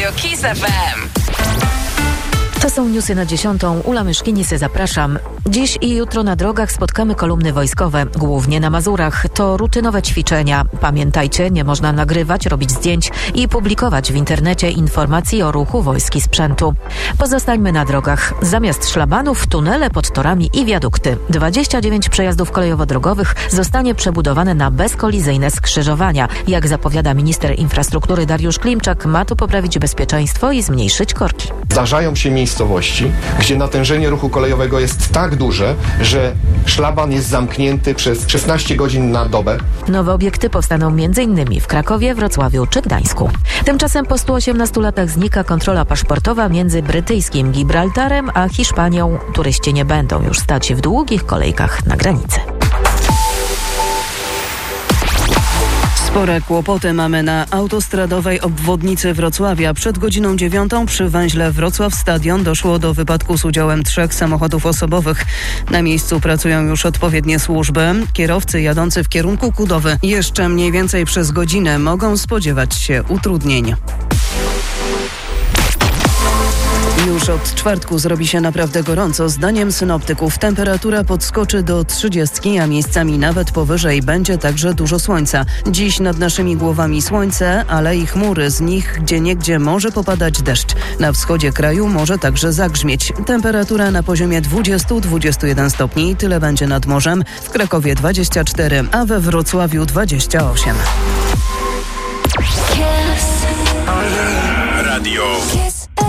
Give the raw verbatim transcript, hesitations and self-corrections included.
Radio Kiss F M. To są newsy na dziesiątą. Ula Myszkinisy, zapraszam. Dziś i jutro na drogach spotkamy kolumny wojskowe, głównie na Mazurach. To rutynowe ćwiczenia. Pamiętajcie, nie można nagrywać, robić zdjęć i publikować w internecie informacji o ruchu wojsk i sprzętu. Pozostańmy na drogach. Zamiast szlabanów, tunele pod torami i wiadukty. dwadzieścia dziewięć przejazdów kolejowo-drogowych zostanie przebudowane na bezkolizyjne skrzyżowania. Jak zapowiada minister infrastruktury Dariusz Klimczak, ma to poprawić bezpieczeństwo i zmniejszyć korki. Zdarzają się miejscowości, gdzie natężenie ruchu kolejowego jest tak duże, że szlaban jest zamknięty przez szesnaście godzin na dobę. Nowe obiekty powstaną m.in. w Krakowie, Wrocławiu czy Gdańsku. Tymczasem po stu osiemnastu latach znika kontrola paszportowa między brytyjskim Gibraltarem a Hiszpanią. Turyści nie będą już stać w długich kolejkach na granicy. Spore kłopoty mamy na autostradowej obwodnicy Wrocławia. Przed godziną dziewiątą przy węźle Wrocław Stadion doszło do wypadku z udziałem trzech samochodów osobowych. Na miejscu pracują już odpowiednie służby. Kierowcy jadący w kierunku Kudowy jeszcze mniej więcej przez godzinę mogą spodziewać się utrudnień. Już od czwartku zrobi się naprawdę gorąco. Zdaniem synoptyków temperatura podskoczy do trzydziestki, a miejscami nawet powyżej. Będzie także dużo słońca. Dziś nad naszymi głowami słońce, ale i chmury. Z nich gdzieniegdzie może popadać deszcz. Na wschodzie kraju może także zagrzmieć. Temperatura na poziomie dwadzieścia do dwudziestu jeden stopni. Tyle będzie nad morzem. W Krakowie dwadzieścia cztery, a we Wrocławiu dwadzieścia osiem.